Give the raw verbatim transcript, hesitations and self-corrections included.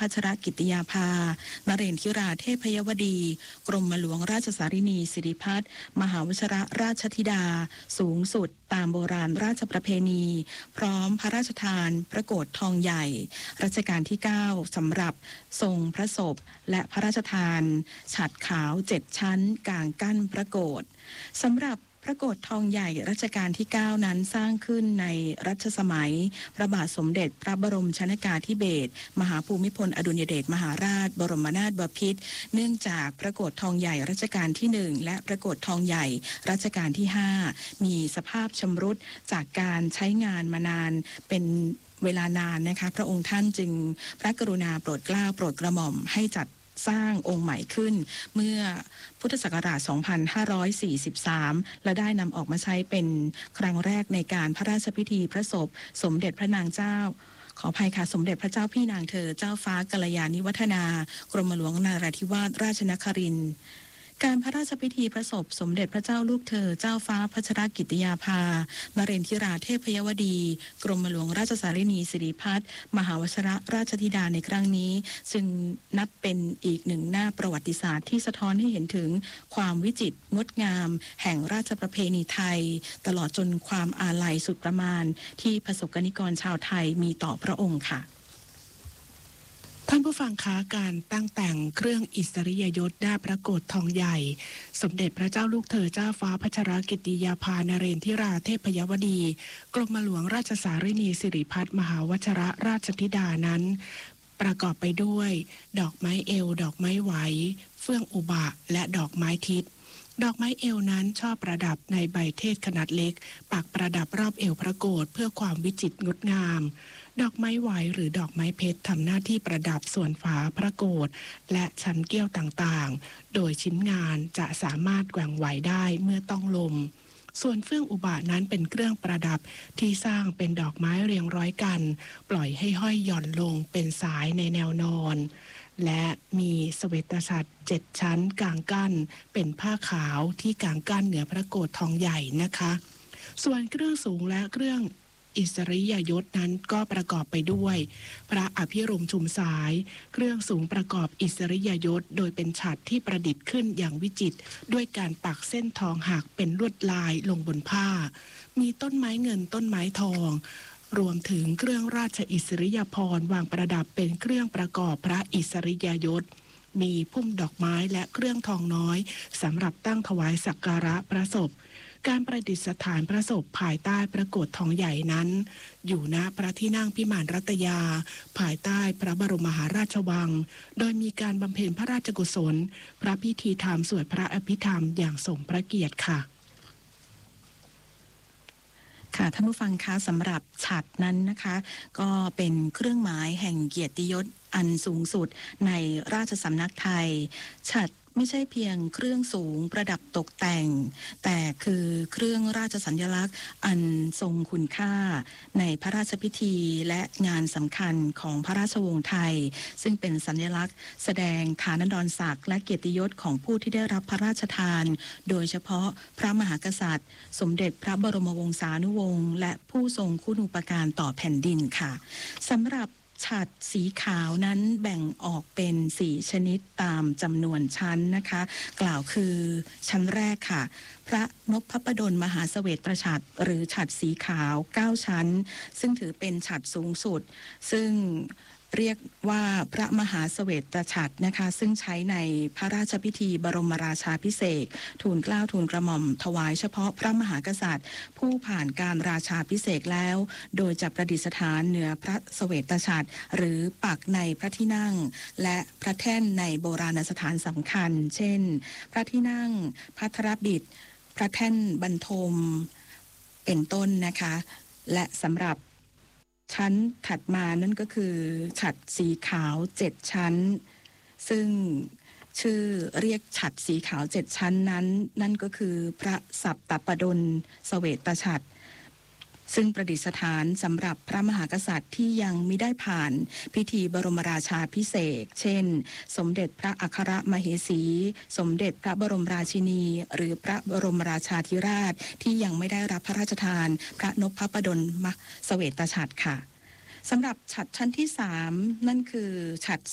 พัชรกิติยาภานเรนทิราเทพยวดีกรมหลวงราชสารินีสิริพัฒน์มหาวชิรราชธิดาสูงสุดตามโบราณราชประเพณีพร้อมพระราชทานพระโกฐทองใหญ่รัชกาลที่เก้าสำหรับทรงพระศพและพระราชทานฉัตรขาวเจ็ดชั้นกางกั้นพระโกฐสำหรับพระโกฐทองใหญ่รัชกาลที่เก้านั้นสร้างขึ้นในรัชสมัยพระบาทสมเด็จพระบรมชนกาธิเบศรมหาภูมิพลอดุลยเดชมหาราชบรมนาถบพิตรเนื่องจากพระโกฐทองใหญ่รัชกาลที่หนึ่งและพระโกฐทองใหญ่รัชกาลที่ห้ามีสภาพชำรุดจากการใช้งานมานานเป็นเวลานานนะคะพระองค์ท่านจึงพระกรุณาโปรดเกล้าโปรดกระหม่อมให้จัดสร้างองค์ใหม่ขึ้นเมื่อพุทธศักราช สองพันห้าร้อยสี่สิบสาม และได้นำออกมาใช้เป็นครั้งแรกในการพระราชพิธีพระศพสมเด็จพระนางเจ้าขออภัยค่ะสมเด็จพระเจ้าพี่นางเธอเจ้าฟ้ากัลยาณิวัฒนากรมหลวงนราธิวาสราชนครินทร์การพระราชพิธีพระศพสมเด็จพระเจ้าลูกเธอเจ้าฟ้าพัชรกิติยาภานเรนทิราเทพยวดีกรมหลวงราชสารินีสิริพัฒน์มหาวชิรราชธิดาในครั้งนี้ซึ่งนับเป็นอีกหนึ่งหน้าประวัติศาสตร์ที่สะท้อนให้เห็นถึงความวิจิตรงดงามแห่งราชประเพณีไทยตลอดจนความอาลัยสุดประมาณที่ประสบกนิกรชาวไทยมีต่อพระองค์ค่ะท่านผู้ฟังคะการตั้งแต่งเครื่องอิสริยยศด้าพระโกฐทองใหญ่สมเด็จพระเจ้าลูกเธอเจ้าฟ้าพัชรกิติยาภานเรนทิราเทพยวดีกรมหลวงราชสารินีสิริพัฒน์มหาวชิรราชธิดานั้นประกอบไปด้วยดอกไม้เอวดอกไม้ไหวเฟื่องอุบะและดอกไม้ทิศดอกไม้เอวนั้นชอบประดับในใบเทศขนาดเล็กปักประดับรอบเอวพระโกฐเพื่อความวิจิตรงดงามดอกไม้ไหวหรือดอกไม้เพชรทำหน้าที่ประดับส่วนฝาพระโกฐและชั้นเกี้ยวต่างๆโดยชิ้นงานจะสามารถแกว่งไหวได้เมื่อต้องลมส่วนเฟื่องอุบะนั้นเป็นเครื่องประดับที่สร้างเป็นดอกไม้เรียงร้อยกันปล่อยให้ห้อยหย่อนลงเป็นสายในแนวนอนและมีเสวตฉัตรเจ็ดชั้นกางกั้นเป็นผ้าขาวที่กางกั้นเหนือพระโกฐทองใหญ่นะคะส่วนเครื่องสูงและเครื่องอิสริยยศนั้นก็ประกอบไปด้วยพระอภิรมย์ชุมสายเครื่องสูงประกอบอิสริยยศโดยเป็นฉัตรที่ประดิษฐ์ขึ้นอย่างวิจิตรด้วยการปักเส้นทองหักเป็นลวดลายลงบนผ้ามีต้นไม้เงินต้นไม้ทองรวมถึงเครื่องราชอิสริยาภรณ์วางประดับเป็นเครื่องประกอบพระอิสริยยศมีพุ่มดอกไม้และเครื่องทองน้อยสำหรับตั้งถวายสักการะพระศพการประดิษฐานพระศพภายใต้พระโกฐทองใหญ่นั้นอยู่ณพระที่นั่งพิมานรัตยาภายใต้พระบรมมหาราชวังโดยมีการบำเพ็ญพระราชกุศลพระพิธีธรรมสวดพระอภิธรรมอย่างสมพระเกียรติค่ะค่ะท่านผู้ฟังคะสำหรับฉัตรนั้นนะคะก็เป็นเครื่องหมายแห่งเกียรติยศอันสูงสุดในราชสำนักไทยฉัตรไม่ใช่เพียงเครื่องสูงประดับตกแต่งแต่คือเครื่องราชสัญลักษณ์อันทรงคุณค่าในพระราชพิธีและงานสำคัญของพระราชวงศ์ไทยซึ่งเป็นสัญลักษณ์แสดงฐานันดรศักดิ์และเกียรติยศของผู้ที่ได้รับพระราชทานโดยเฉพาะพระมหากษัตริย์สมเด็จพระบรมวงศานุวงศ์และผู้ทรงคุณูปการต่อแผ่นดินค่ะสำหรับฉัตรสีขาวนั้นแบ่งออกเป็นสี่ชนิดตามจำนวนชั้นนะคะกล่าวคือชั้นแรกค่ะพระนพพดลมหาเสวตฉัตรหรือฉัตรสีขาวเก้าชั้นซึ่งถือเป็นฉัตรสูงสุดซึ่งเรียกว่าพระมหาเสวตฉัตรนะคะซึ่งใช้ในพระราชพิธีบรมราชาภิเษกทูลเกล้าทูลกระหม่อมถวายเฉพาะพระมหากษัตริย์ผู้ผ่านการราชาภิเษกแล้วโดยจะประดิษฐานเหนือพระเสวตฉัตรหรือปักในพระที่นั่งและพระแท่นในโบราณสถานสำคัญเช่นพระที่นั่งภัทรบิดพระแท่นบรรทมเป็นต้นนะคะและสำหรับชั้นถัดมานั่นก็คือฉัตรสีขาวเจ็ดชั้นซึ่งชื่อเรียกฉัตรสีขาวเจ็ดชั้นนั้นนั่นก็คือพระสัปตปดลเสวตฉัตรซึ่งประดิษฐานสำหรับพระมหากษัตริย์ที่ยังมิได้ผ่านพิธีบรมราชาภิเษกเช่นสมเด็จพระอัครมเหสีสมเด็จพระบรมราชินีหรือพระบรมราชาธิราชที่ยังไม่ได้รับพระราชทานพระนพพดลเสวตฉัตรค่ะสำหรับฉัตรชั้นที่สามนั่นคือฉัตร